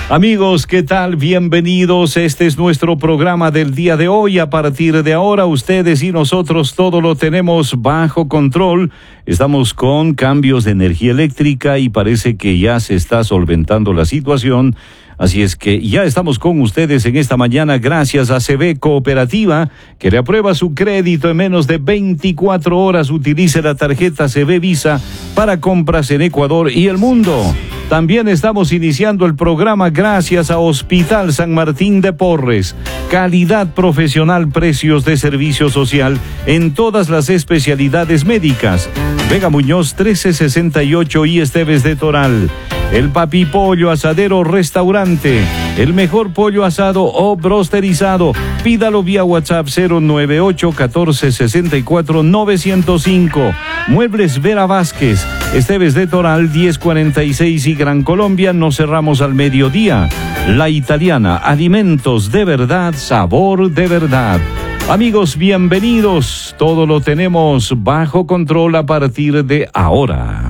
Amigos, ¿qué tal? Bienvenidos. Este es nuestro programa del día de hoy. A partir de ahora, ustedes y nosotros todo lo tenemos bajo control. Estamos con cambios de energía eléctrica y parece que ya se está solventando la situación. Así es que ya estamos con ustedes en esta mañana gracias a CB Cooperativa, que le aprueba su crédito en menos de 24 horas. Utilice la tarjeta CB Visa para compras en Ecuador y el mundo. También estamos iniciando el programa gracias a Hospital San Martín de Porres. Calidad profesional, precios de servicio social en todas las especialidades médicas. Vega Muñoz 1368 y Esteves de Toral. El Papi Pollo Asadero Restaurante. El mejor pollo asado o brosterizado. Pídalo vía WhatsApp 098 14 64 905. Muebles Vera Vázquez. Esteves de Toral 1046 y Gran Colombia. Nos cerramos al mediodía. La Italiana. Alimentos de verdad, sabor de verdad. Amigos, bienvenidos. Todo lo tenemos bajo control a partir de ahora.